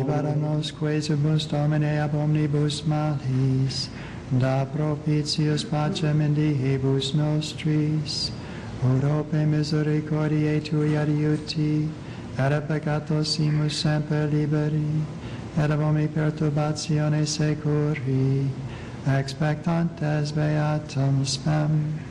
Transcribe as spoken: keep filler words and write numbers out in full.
libera nos quesibus Domine ab omnibus malis, da propitius pacem in diebus nostris, urope misericordiae Tui adiuti, et a peccatosimus semper liberi, et ab omni perturbatione securi, expectantes beatum spem.